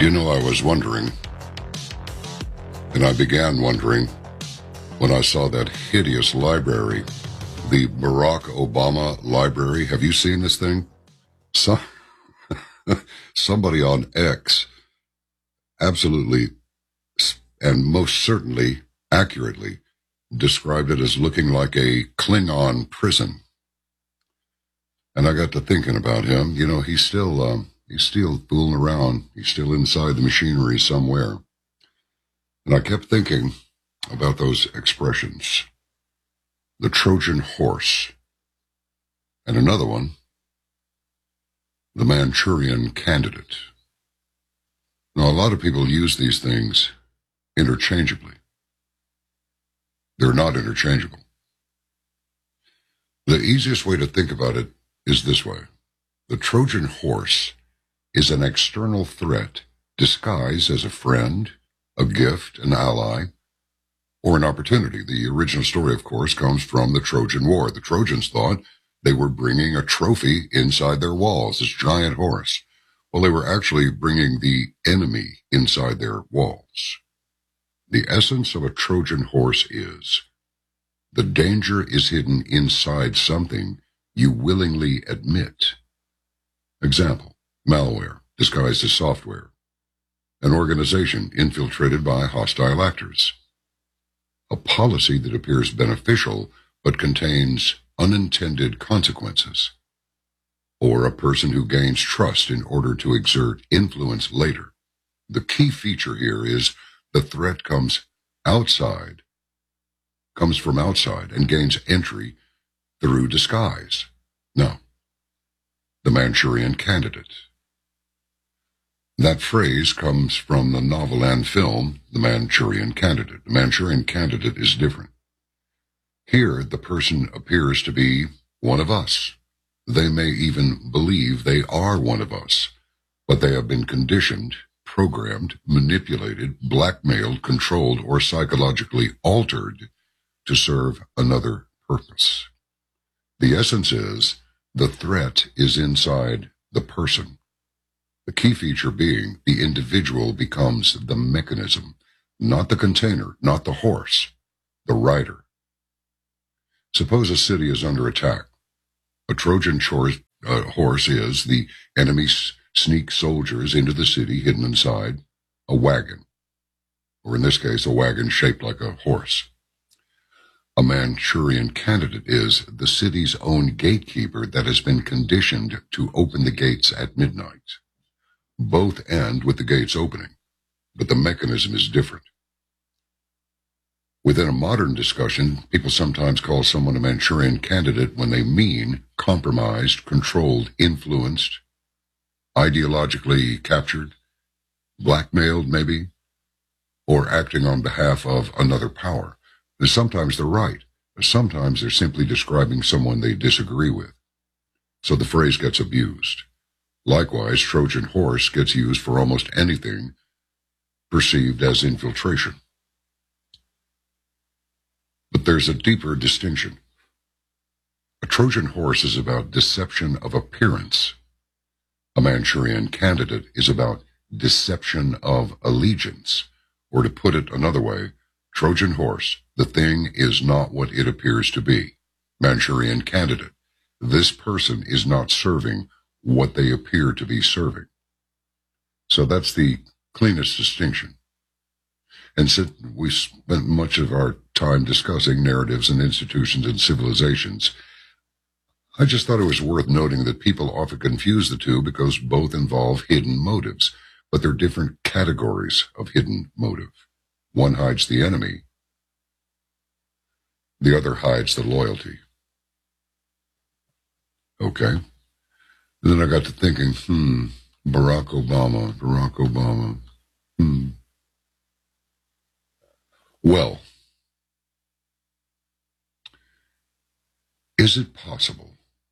You know, I was wondering, and I began wondering when I saw that hideous library, the Barack Obama library. Have you seen this thing? Somebody on X absolutely and most certainly accurately described it as looking like a Klingon prison. And I got to thinking about him. You know, he's still fooling around. He's still inside the machinery somewhere. And I kept thinking about those expressions. The Trojan horse. And another one, the Manchurian candidate. Now, a lot of people use these things interchangeably. They're not interchangeable. The easiest way to think about it is this way. The Trojan horse is an external threat disguised as a friend, a gift, an ally, or an opportunity. The original story, of course, comes from the Trojan War. The Trojans thought they were bringing a trophy inside their walls, this giant horse. Well, they were actually bringing the enemy inside their walls. The essence of a Trojan horse is the danger is hidden inside something you willingly admit. Example, malware disguised as software. An organization infiltrated by hostile actors. A policy that appears beneficial but contains unintended consequences. Or a person who gains trust in order to exert influence later. The key feature here is the threat comes from outside and gains entry through disguise. Now, the Manchurian candidate. That phrase comes from the novel and film, The Manchurian Candidate. The Manchurian Candidate is different. Here, the person appears to be one of us. They may even believe they are one of us, but they have been conditioned, programmed, manipulated, blackmailed, controlled, or psychologically altered to serve another purpose. The essence is the threat is inside the person. The key feature being the individual becomes the mechanism, not the container, not the horse, the rider. Suppose a city is under attack. A Trojan horse is the enemy sneak soldiers into the city hidden inside a wagon, or in this case, a wagon shaped like a horse. A Manchurian candidate is the city's own gatekeeper that has been conditioned to open the gates at midnight. Both end with the gates opening, but the mechanism is different. Within a modern discussion, people sometimes call someone a Manchurian candidate when they mean compromised, controlled, influenced, ideologically captured, blackmailed maybe, or acting on behalf of another power. And sometimes they're right, but sometimes they're simply describing someone they disagree with. So the phrase gets abused. Likewise, Trojan horse gets used for almost anything perceived as infiltration. But there's a deeper distinction. A Trojan horse is about deception of appearance. A Manchurian candidate is about deception of allegiance. Or to put it another way, Trojan horse, the thing is not what it appears to be. Manchurian candidate, this person is not serving what they appear to be serving. So that's the cleanest distinction. And since we spent much of our time discussing narratives and institutions and civilizations, I just thought it was worth noting that people often confuse the two because both involve hidden motives, but they're different categories of hidden motive. One hides the enemy, the other hides the loyalty. Okay. And then I got to thinking, Barack Obama. Well, is it possible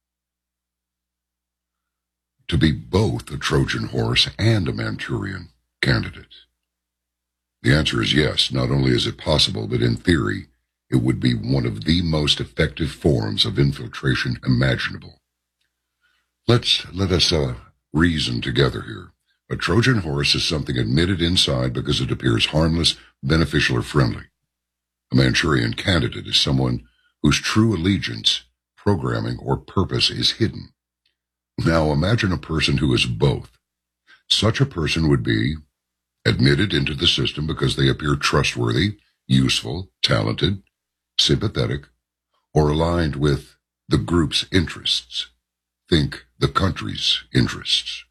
to be both a Trojan horse and a Manchurian candidate? The answer is yes. Not only is it possible, but in theory, it would be one of the most effective forms of infiltration imaginable. Let us reason together here. A Trojan horse is something admitted inside because it appears harmless, beneficial, or friendly. A Manchurian candidate is someone whose true allegiance, programming, or purpose is hidden. Now imagine a person who is both. Such a person would be admitted into the system because they appear trustworthy, useful, talented, sympathetic, or aligned with the group's interests. Think the country's interests.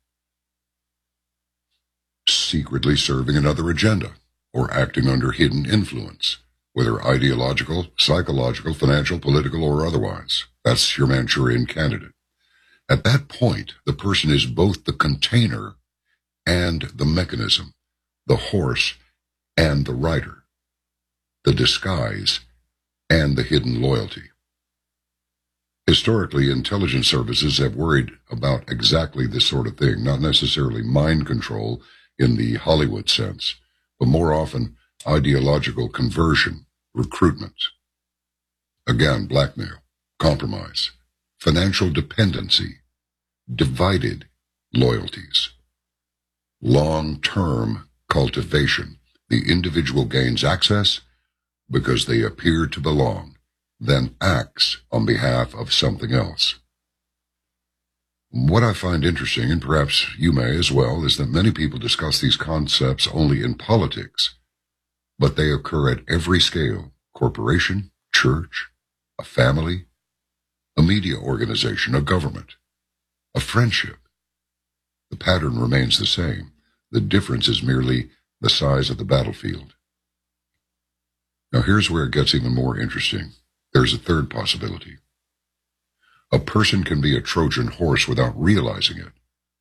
Secretly serving another agenda or acting under hidden influence, whether ideological, psychological, financial, political, or otherwise. That's your Manchurian candidate. At that point, the person is both the container and the mechanism, the horse and the rider, the disguise and the hidden loyalty. Historically, intelligence services have worried about exactly this sort of thing, not necessarily mind control in the Hollywood sense, but more often ideological conversion, recruitment. Again, blackmail, compromise, financial dependency, divided loyalties, long-term cultivation. The individual gains access because they appear to belong, then acts on behalf of something else. What I find interesting, and perhaps you may as well, is that many people discuss these concepts only in politics, but they occur at every scale: corporation, church, a family, a media organization, a government, a friendship. The pattern remains the same. The difference is merely the size of the battlefield. Now here's where it gets even more interesting. There's a third possibility. A person can be a Trojan horse without realizing it.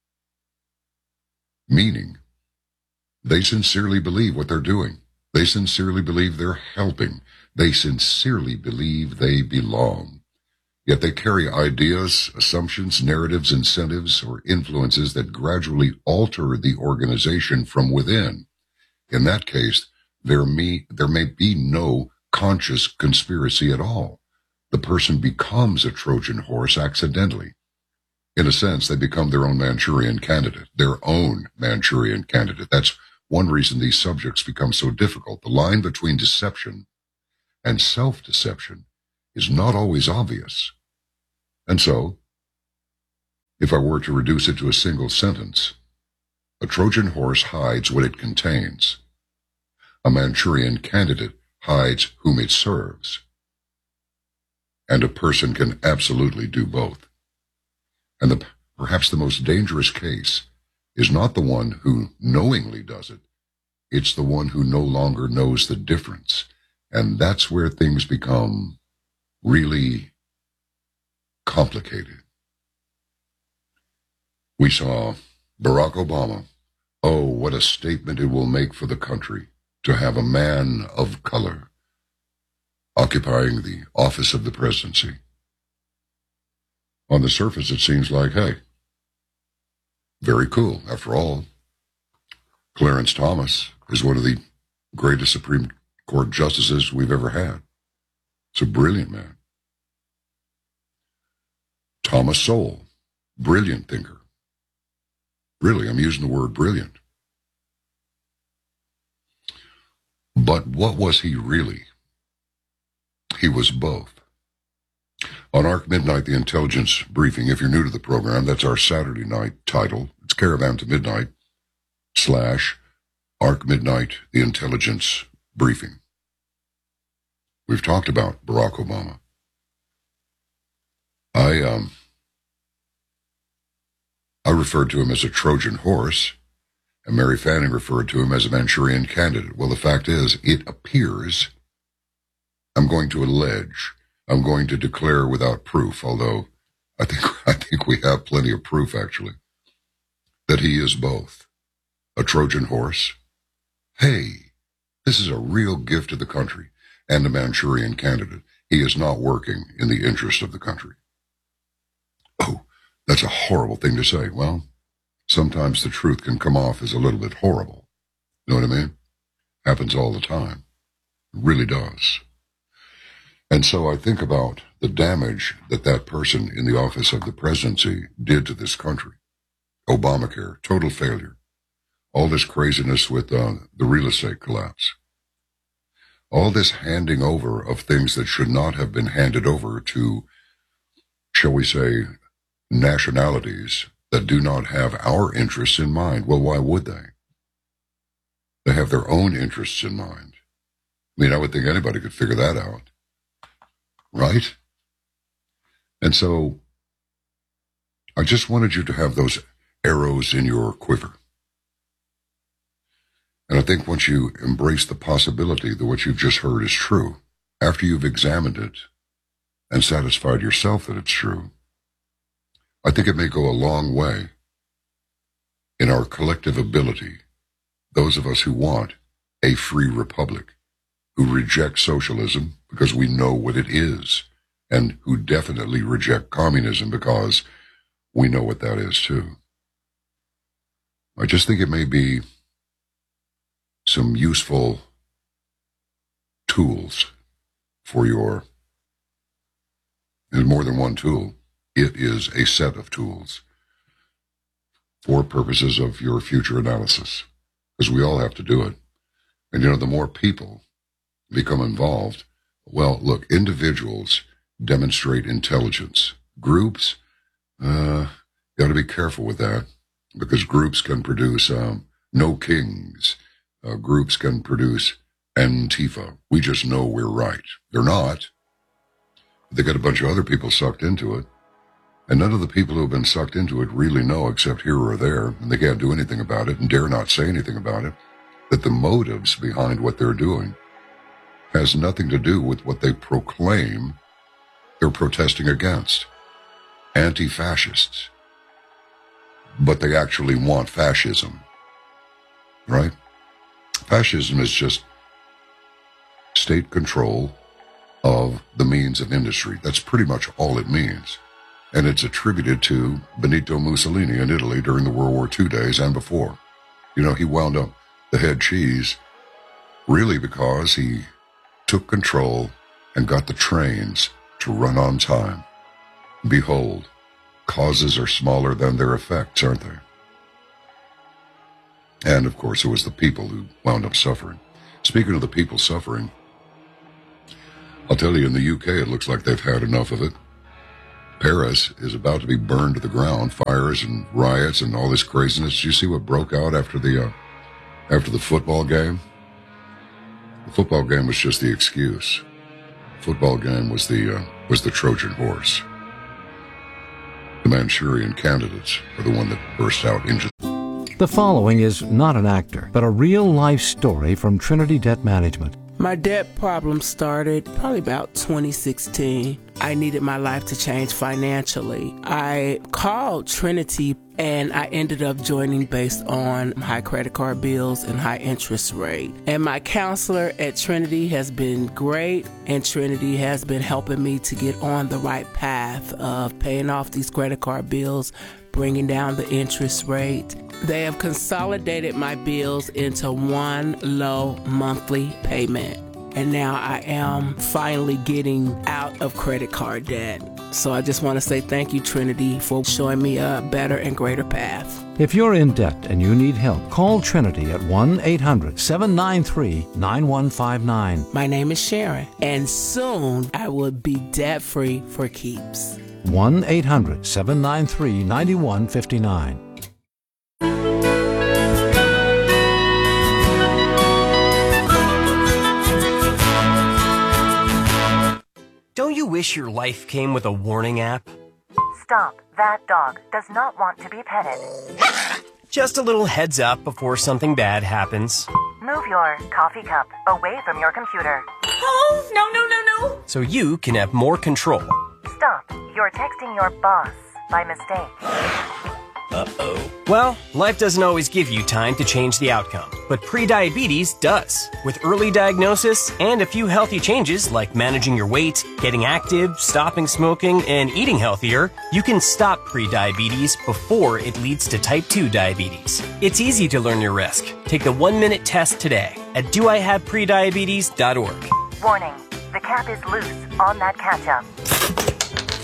Meaning, they sincerely believe what they're doing. They sincerely believe they're helping. They sincerely believe they belong. Yet they carry ideas, assumptions, narratives, incentives, or influences that gradually alter the organization from within. In that case, there may be no conscious conspiracy at all. The person becomes a Trojan horse accidentally. In a sense, they become their own Manchurian candidate, That's one reason these subjects become so difficult. The line between deception and self-deception is not always obvious. And so, if I were to reduce it to a single sentence, a Trojan horse hides what it contains. A Manchurian candidate hides whom it serves. And a person can absolutely do both. And perhaps the most dangerous case is not the one who knowingly does it. It's the one who no longer knows the difference. And that's where things become really complicated. We saw Barack Obama. Oh, what a statement it will make for the country to have a man of color occupying the office of the presidency. On the surface, it seems like, hey, very cool. After all, Clarence Thomas is one of the greatest Supreme Court justices we've ever had. It's a brilliant man. Thomas Sowell, brilliant thinker. Really, I'm using the word brilliant. But what was he really? He was both. On ARC Midnight, the intelligence briefing, if you're new to the program, that's our Saturday night title. It's Caravan to Midnight / ARC Midnight, the intelligence briefing. We've talked about Barack Obama. I referred to him as a Trojan horse, and Mary Fanning referred to him as a Manchurian candidate. Well, the fact is, it appears, I'm going to allege, I'm going to declare without proof, although I think we have plenty of proof, actually, that he is both a Trojan horse. Hey, this is a real gift to the country, and a Manchurian candidate. He is not working in the interest of the country. Oh, that's a horrible thing to say. Well, sometimes the truth can come off as a little bit horrible. You know what I mean? Happens all the time. It really does. And so I think about the damage that person in the office of the presidency did to this country. Obamacare, total failure. All this craziness with the real estate collapse. All this handing over of things that should not have been handed over to, shall we say, nationalities that do not have our interests in mind. Well, why would they? They have their own interests in mind. I mean, I would think anybody could figure that out. Right? And so, I just wanted you to have those arrows in your quiver. And I think once you embrace the possibility that what you've just heard is true, after you've examined it and satisfied yourself that it's true, I think it may go a long way in our collective ability, those of us who want a free republic, who reject socialism because we know what it is, and who definitely reject communism because we know what that is too. I just think it may be some useful tools for your, there's more than one tool. It is a set of tools for purposes of your future analysis, because we all have to do it. And the more people become involved, well, look, individuals demonstrate intelligence. Groups, you got to be careful with that, because groups can produce no kings. Groups can produce Antifa. We just know we're right. They're not. They got a bunch of other people sucked into it. And none of the people who have been sucked into it really know, except here or there, and they can't do anything about it and dare not say anything about it, that the motives behind what they're doing has nothing to do with what they proclaim they're protesting against. Anti-fascists. But they actually want fascism. Right? Fascism is just state control of the means of industry. That's pretty much all it means. And it's attributed to Benito Mussolini in Italy during the World War II days and before. He wound up the head cheese really because he took control and got the trains to run on time. Behold, causes are smaller than their effects, aren't they? And, of course, it was the people who wound up suffering. Speaking of the people suffering, I'll tell you, in the UK, it looks like they've had enough of it. Paris is about to be burned to the ground, fires and riots and all this craziness. Did you see what broke out after the football game? The football game was just the excuse. The football game was the Trojan horse. The Manchurian candidates are the one that burst out into. The following is not an actor, but a real-life story from Trinity Debt Management. My debt problem started probably about 2016. I needed my life to change financially. I called Trinity and I ended up joining based on high credit card bills and high interest rate. And my counselor at Trinity has been great, and Trinity has been helping me to get on the right path of paying off these credit card bills, bringing down the interest rate. They have consolidated my bills into one low monthly payment. And now I am finally getting out of credit card debt. So I just want to say thank you, Trinity, for showing me a better and greater path. If you're in debt and you need help, call Trinity at 1-800-793-9159. My name is Sharon, and soon I will be debt-free for keeps. 1-800-793-9159. Don't you wish your life came with a warning app? Stop. That dog does not want to be petted. Just a little heads up before something bad happens. Move your coffee cup away from your computer. Oh, no. So you can have more control. Stop. You're texting your boss by mistake. Uh-oh. Well, life doesn't always give you time to change the outcome, but prediabetes does. With early diagnosis and a few healthy changes like managing your weight, getting active, stopping smoking, and eating healthier, you can stop prediabetes before it leads to type 2 diabetes. It's easy to learn your risk. Take the 1-minute test today at doihaveprediabetes.org. Warning. The cap is loose on that ketchup.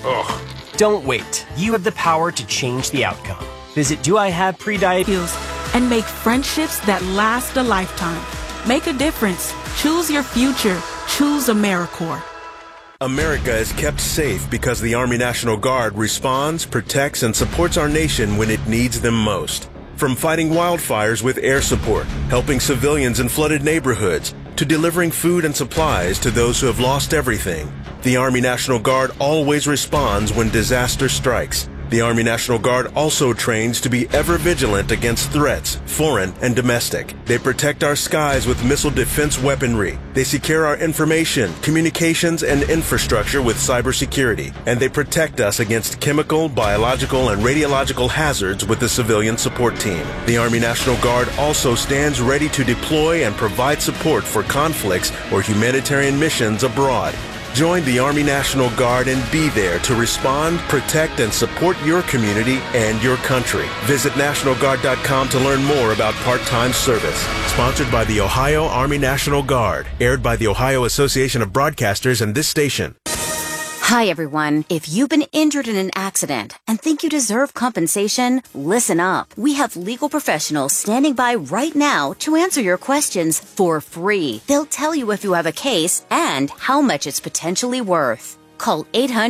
Don't wait. You have the power to change the outcome. Visit doihaveprediabetes. and make friendships that last a lifetime. Make a difference. Choose your future. Choose AmeriCorps. America is kept safe because the Army National Guard responds, protects, and supports our nation when it needs them most. From fighting wildfires with air support, helping civilians in flooded neighborhoods, to delivering food and supplies to those who have lost everything, the Army National Guard always responds when disaster strikes. The Army National Guard also trains to be ever vigilant against threats, foreign and domestic. They protect our skies with missile defense weaponry. They secure our information, communications, and infrastructure with cybersecurity. And they protect us against chemical, biological, and radiological hazards with the civilian support team. The Army National Guard also stands ready to deploy and provide support for conflicts or humanitarian missions abroad. Join the Army National Guard and be there to respond, protect, and support your community and your country. Visit NationalGuard.com to learn more about part-time service. Sponsored by the Ohio Army National Guard. Aired by the Ohio Association of Broadcasters and this station. Hi, everyone. If you've been injured in an accident and think you deserve compensation, listen up. We have legal professionals standing by right now to answer your questions for free. They'll tell you if you have a case and how much it's potentially worth. Call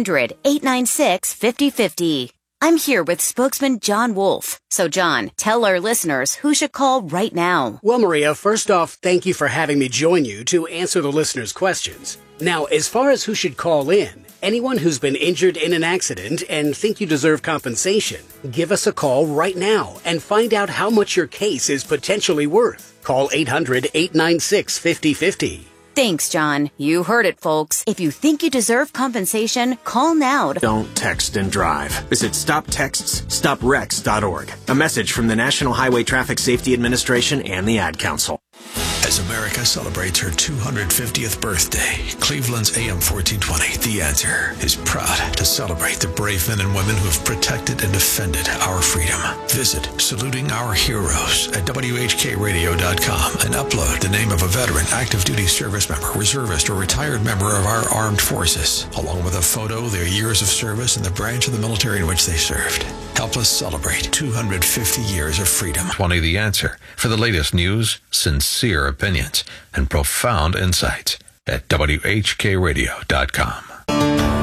800-896-5050. I'm here with spokesman John Wolf. So, John, tell our listeners who should call right now. Well, Maria, first off, thank you for having me join you to answer the listeners' questions. Now, as far as who should call in, anyone who's been injured in an accident and think you deserve compensation, give us a call right now and find out how much your case is potentially worth. Call 800-896-5050. Thanks, John. You heard it, folks. If you think you deserve compensation, call now. Don't text and drive. Visit StopTextsStopWrecks.org. A message from the National Highway Traffic Safety Administration and the Ad Council. As America celebrates her 250th birthday, Cleveland's AM 1420, The Answer, is proud to celebrate the brave men and women who have protected and defended our freedom. Visit Saluting Our Heroes at WHKRadio.com and upload the name of a veteran, active duty service member, reservist, or retired member of our armed forces, along with a photo, their years of service, and the branch of the military in which they served. Help us celebrate 250 years of freedom. 20 The Answer, for the latest news, sincere opinions, and profound insights at WHKRadio.com.